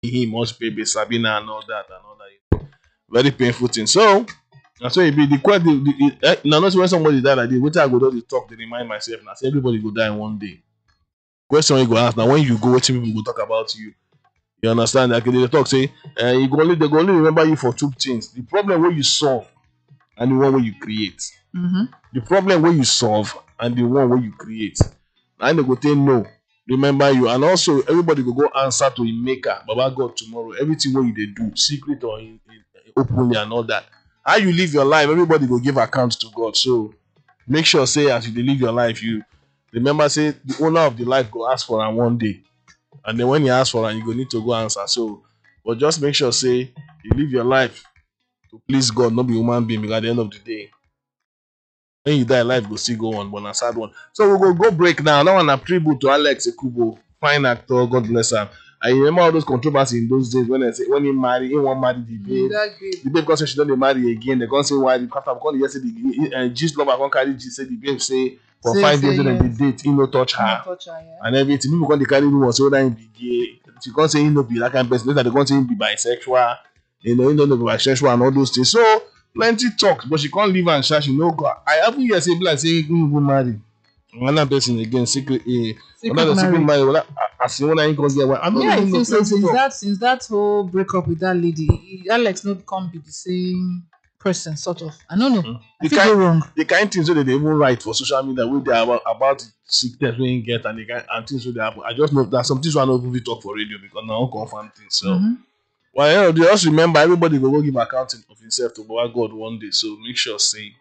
he must pay Sabina and all that and all that. Very painful thing. So that's why it be now not when somebody die like this, what I go do the talk to remind myself now. Say everybody go die one day. Question you go ask now when you go, what people go talk about you. You understand? Like they talk say, they go only remember you for two things: the problem where you solve and the one where you create. The problem where you solve and the one where you create. And they go tell no, remember you, and also everybody go answer to a maker, Baba God tomorrow. Everything what you they do, secret or openly and all that. How you live your life, everybody go give account to God. So make sure say as you live your life, you remember say the owner of the life go ask for am one day. And then when you ask for am, you go need to go answer. So but just make sure say you live your life to please God, not be human being, because at the end of the day, when you die, life go still go on, but a sad one. So we go break now. That one a tribute to Alex Ekubo, fine actor, God bless him. I remember all those controversies in those days when he married, he won't marry the babe. The babe because she don't marry again. They can't say why. After because yesterday, G's lover can't carry G say the babe say for 5 days when they date, he no touch her, and everything. People can't carry rumors so that he be gay. She can't say he no be that kind of person. Later they can't say he be bisexual. He don't be bisexual and all those things. So plenty talks, but she can't leave and share. She no go. I haven't hear say like say he go marry another person again secret marriage. As you wanna get one. I think so. Since that whole breakup with that lady, Alex not come be the same person, sort of. I don't know. I feel go wrong. The kind things that they even write for social media where they are about sickness when you get and things that they happen. I just know that some things are not even talk for radio because now confirm things. So well, they just remember everybody will go give accounting of himself to God one day. So make sure say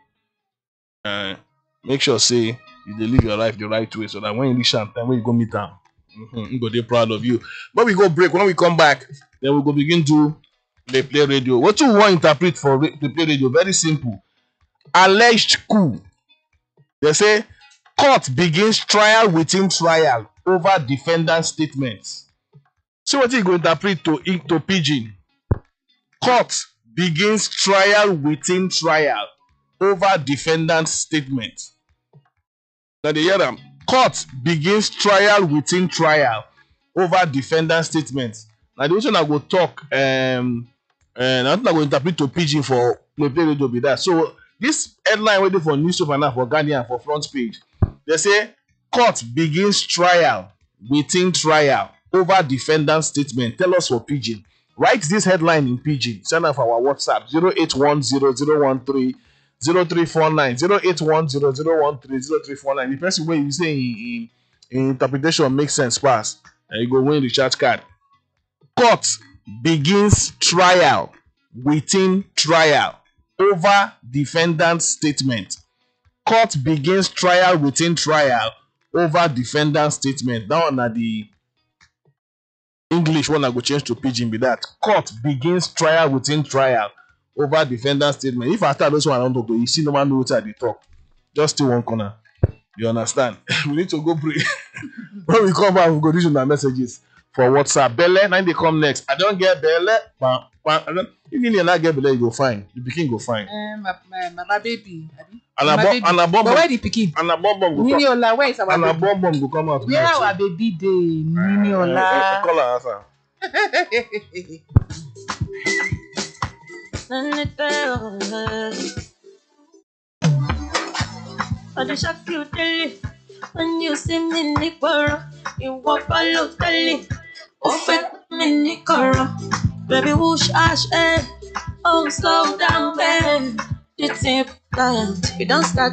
you dey live your life the right way so that when you reach time when you go meet am, you go dey proud of you. But we go break. When we come back, then we go begin to dey play radio. What you want interpret for the play radio? Very simple. Alleged coup. They say court begins trial within trial over defendant statements. So what you go interpret to pidgin? Court begins trial within trial over defendant statement. Now they hear them. Court begins trial within trial over defendant statements. Now the reason I go talk and I go interpret to pidgin for play radio be that. So this headline waiting for newspaper now for Guardian for front page. They say court begins trial within trial over defendant statement. Tell us for pidgin. Write this headline in pidgin. Send us our WhatsApp 0810 0349 0810 The person when you say in interpretation makes sense pass and you go win the recharge card. Court begins trial within trial over defendant statement. Court begins trial within trial over defendant statement. That one na the English one I go change to pidgin be that. Court begins trial within trial over defendant statement. If after those one I don't talk to you see no man know what I dey talk. Just stay one corner. You understand? We need to go break. When we come back, we go read the messages for WhatsApp. Belle, now they come next. I don't get Belle. If you not get Belle, you go fine. The pikin go fine. My baby. And a bomb. But where the pikin? And a bomb go Nini Ola, where is our and baby? a bomb go come out. Where our baby day? Nini Ola. Call her answer. I dey shock you daily when you see me ní gbọ́rọ̀. Ìwọ follow tẹ́lẹ̀, ó fẹ́ mi ní kọ̀rọ̀. Baby whoosh ash oh slow down babe. The tip you don't start.